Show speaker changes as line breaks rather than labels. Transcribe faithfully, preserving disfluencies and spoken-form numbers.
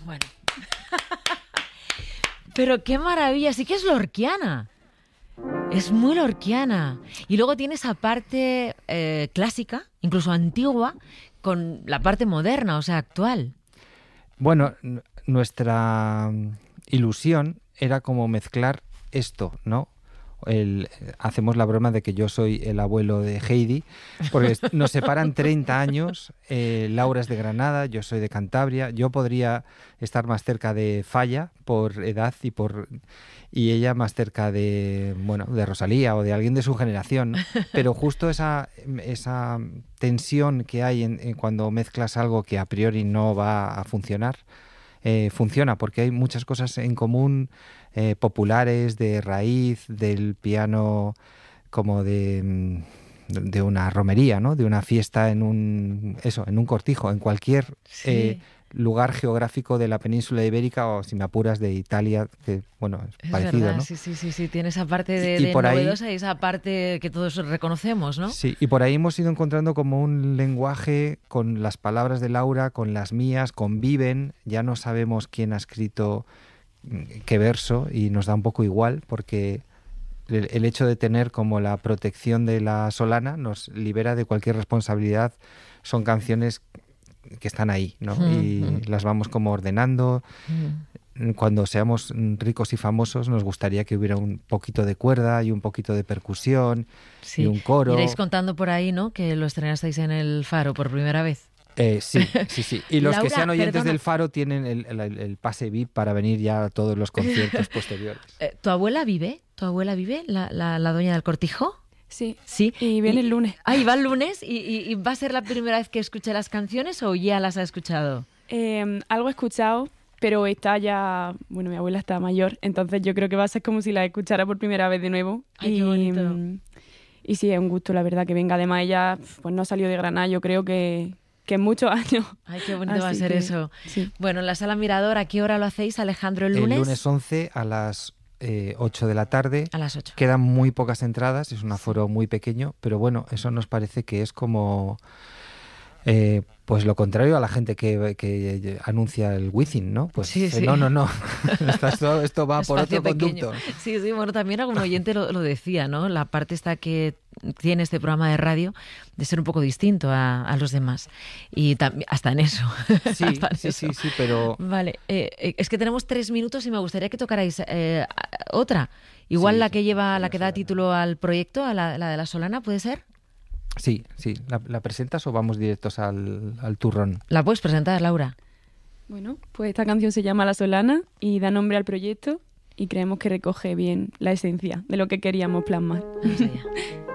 Bueno. Pero qué maravilla, sí que es lorquiana. Es muy lorquiana. Y luego tiene esa parte eh, clásica, incluso antigua, con la parte moderna, o sea, actual.
Bueno, n- nuestra ilusión era como mezclar esto, ¿no? El, hacemos la broma de que yo soy el abuelo de Heidi, porque nos separan treinta años, eh, Laura es de Granada, yo soy de Cantabria, yo podría estar más cerca de Falla por edad y por y ella más cerca de, bueno, de Rosalía o de alguien de su generación, pero justo esa, esa tensión que hay en, en cuando mezclas algo que a priori no va a funcionar, eh, funciona porque hay muchas cosas en común, eh, populares, de raíz, del piano como de, de una romería, ¿no? De una fiesta en un, eso, en un cortijo, en cualquier
Sí.
eh, lugar geográfico de la península ibérica o, si me apuras, de Italia, que, bueno, es,
Es
parecido,
verdad,
¿no?
sí, sí, sí, sí, tiene esa parte de,
Y, y
de
por ahí,
novedosa y esa parte que todos reconocemos, ¿no?
sí, y por ahí hemos ido encontrando como un lenguaje con las palabras de Laura, con las mías, conviven, ya no sabemos quién ha escrito qué verso y nos da un poco igual porque el, el hecho de tener como la protección de la Solana nos libera de cualquier responsabilidad. Son canciones que están ahí, ¿no?
Mm,
Y
mm.
las vamos como ordenando.
Mm.
Cuando seamos ricos y famosos nos gustaría que hubiera un poquito de cuerda y un poquito de percusión
Sí.
y un coro.
Iréis contando por ahí, ¿no? Que lo estrenasteis en el Faro por primera vez.
Eh, sí, sí, sí. Y los
Laura,
que sean oyentes
perdona.
del Faro tienen el, el- el pase V I P para venir ya a todos los conciertos posteriores.
Eh, ¿Tu abuela vive? ¿Tu abuela vive? ¿La, la, la doña del Cortijo?
Sí.
Sí.
Y viene el lunes.
Ah, y va el lunes. ¿Y, y, y va a ser la primera vez que escuche las canciones o ya las ha escuchado?
Eh, algo he escuchado, pero está ya... Bueno, mi abuela está mayor, entonces yo creo que va a ser como si la escuchara por primera vez de nuevo.
Ay,
y,
qué bonito.
mm, Y sí, es un gusto, la verdad, que venga. Además, ella pues no salió de Granada, yo creo que, que en muchos años.
Ay, qué bonito va a
Así
ser
que,
eso.
sí.
Bueno, en la Sala Mirador, ¿a qué hora lo hacéis, Alejandro, el lunes?
El lunes once a las eh, ocho de la tarde.
A las ocho.
Quedan muy pocas entradas, es un aforo muy pequeño, pero bueno, eso nos parece que es como... Eh, pues lo contrario a la gente que, que anuncia el Wizzing, ¿no? Pues
Sí,
eh,
sí.
no, no, no. esto, esto va por
Espacio
otro
pequeño.
conducto.
Sí, sí, bueno, también algún oyente lo, lo decía, ¿no? La parte esta que tiene este programa de radio de ser un poco distinto a, a los demás. Y tam- hasta en eso.
Sí,
Hasta en
sí,
eso.
sí, sí, pero...
Vale, eh, eh, es que tenemos tres minutos y me gustaría que tocarais eh, a- otra. Igual
Sí,
la
sí,
que lleva,
sí,
la
la
que da
Solana.
título al proyecto, a la, la de la Solana, ¿puede ser?
Sí, sí. ¿La, la presentas o vamos directos al, al turrón?
La puedes presentar, Laura.
Bueno, pues esta canción se llama La Solana y da nombre al proyecto y creemos que recoge bien la esencia de lo que queríamos plasmar.
Vamos allá.